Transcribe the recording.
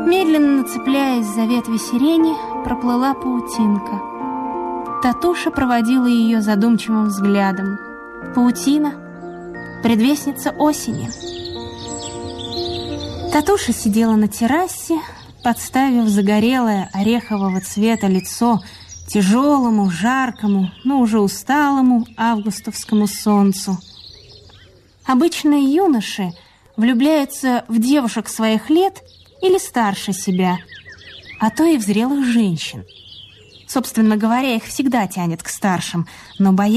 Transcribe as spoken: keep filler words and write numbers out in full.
Медленно цепляясь за ветви сирени, проплыла паутинка. Татуша проводила ее задумчивым взглядом. Паутина — предвестница осени. Татуша сидела на террасе, подставив загорелое орехового цвета лицо тяжелому, жаркому, но уже усталому августовскому солнцу. Обычно юноши влюбляются в девушек своих лет или старше себя, а то и в зрелых женщин. Собственно говоря, их всегда тянет к старшим, но боятся